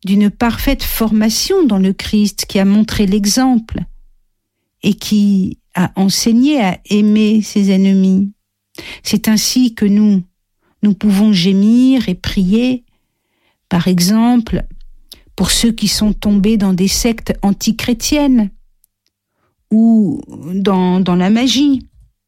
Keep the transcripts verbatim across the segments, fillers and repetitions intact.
d'une parfaite formation dans le Christ qui a montré l'exemple et qui a enseigné à aimer ses ennemis. C'est ainsi que nous, nous pouvons gémir et prier, par exemple, pour ceux qui sont tombés dans des sectes antichrétiennes ou dans, dans la magie.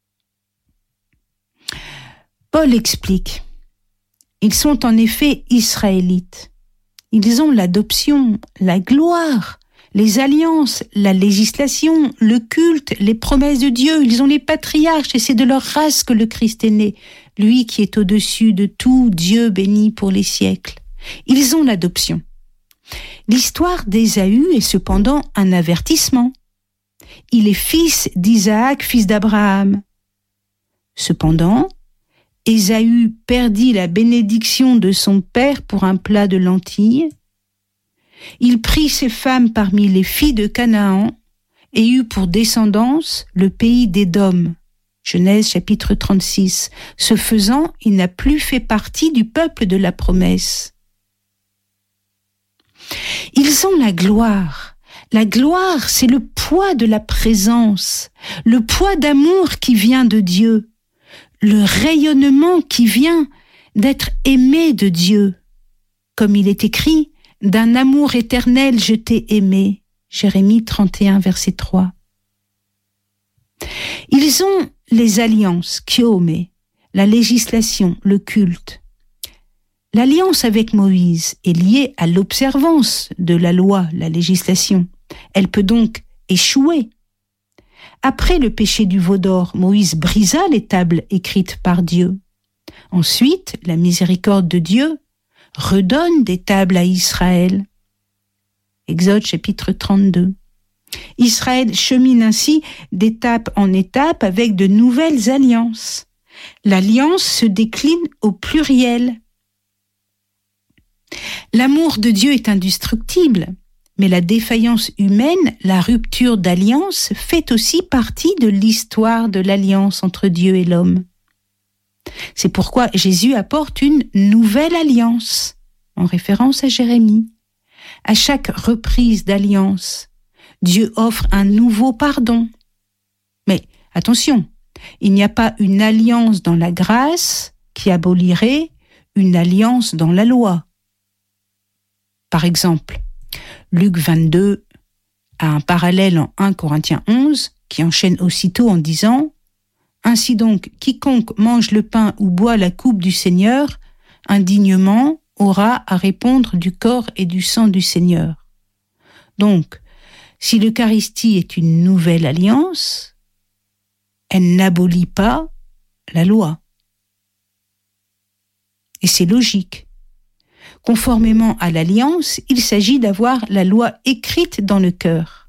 Paul explique, ils sont en effet israélites. Ils ont l'adoption, la gloire, les alliances, la législation, le culte, les promesses de Dieu. Ils ont les patriarches et c'est de leur race que le Christ est né, lui qui est au-dessus de tout, Dieu béni pour les siècles. Ils ont l'adoption. L'histoire d'Ésaü est cependant un avertissement. Il est fils d'Isaac, fils d'Abraham. Cependant, Ésaü perdit la bénédiction de son père pour un plat de lentilles. Il prit ses femmes parmi les filles de Canaan et eut pour descendance le pays d'Édom. Genèse chapitre trente-six. Ce faisant, il n'a plus fait partie du peuple de la promesse. Ils ont la gloire. La gloire, c'est le poids de la présence, le poids d'amour qui vient de Dieu, le rayonnement qui vient d'être aimé de Dieu. Comme il est écrit, d'un amour éternel je t'ai aimé. Jérémie trente et un, verset trois. Ils ont les alliances, kyomé, la législation, le culte. L'alliance avec Moïse est liée à l'observance de la loi, la législation. Elle peut donc échouer. Après le péché du veau d'or, Moïse brisa les tables écrites par Dieu. Ensuite, la miséricorde de Dieu redonne des tables à Israël. Exode chapitre trente-deux. Israël chemine ainsi d'étape en étape avec de nouvelles alliances. L'alliance se décline au pluriel. L'amour de Dieu est indestructible, mais la défaillance humaine, la rupture d'alliance, fait aussi partie de l'histoire de l'alliance entre Dieu et l'homme. C'est pourquoi Jésus apporte une nouvelle alliance, en référence à Jérémie. À chaque reprise d'alliance, Dieu offre un nouveau pardon. Mais attention, il n'y a pas une alliance dans la grâce qui abolirait une alliance dans la loi. Par exemple, Luc vingt-deux a un parallèle en premier Corinthiens onze qui enchaîne aussitôt en disant « Ainsi donc, quiconque mange le pain ou boit la coupe du Seigneur, indignement aura à répondre du corps et du sang du Seigneur. » Donc, si l'Eucharistie est une nouvelle alliance, elle n'abolit pas la loi. Et c'est logique. Conformément à l'alliance, il s'agit d'avoir la loi écrite dans le cœur.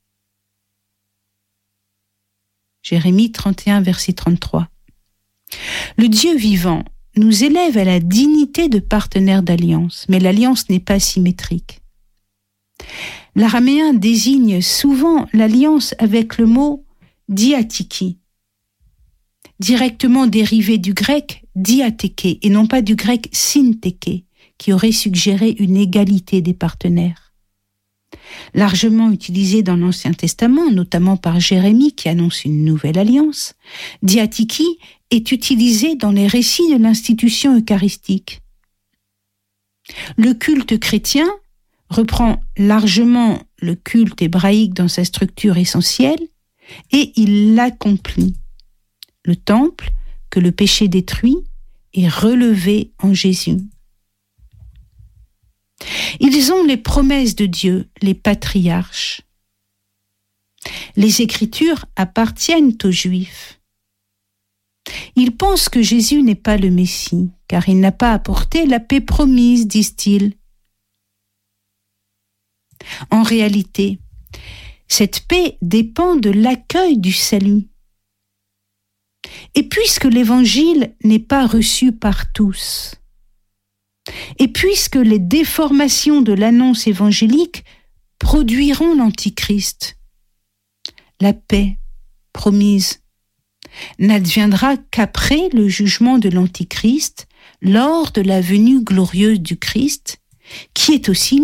Jérémie trente et un, verset trente-trois. Le Dieu vivant nous élève à la dignité de partenaire d'alliance, mais l'alliance n'est pas symétrique. L'araméen désigne souvent l'alliance avec le mot diathiki, directement dérivé du grec diatheke et non pas du grec syntheke, qui aurait suggéré une égalité des partenaires. Largement utilisé dans l'Ancien Testament, notamment par Jérémie qui annonce une nouvelle alliance, diathiki est utilisé dans les récits de l'institution eucharistique. Le culte chrétien reprend largement le culte hébraïque dans sa structure essentielle et il l'accomplit. Le temple, que le péché détruit, est relevé en Jésus. Ils ont les promesses de Dieu, les patriarches. Les Écritures appartiennent aux Juifs. Ils pensent que Jésus n'est pas le Messie, car il n'a pas apporté la paix promise, disent-ils. En réalité, cette paix dépend de l'accueil du salut. Et puisque l'Évangile n'est pas reçu par tous, et puisque les déformations de l'annonce évangélique produiront l'Antichrist, la paix promise n'adviendra qu'après le jugement de l'Antichrist, lors de la venue glorieuse du Christ, qui est aussi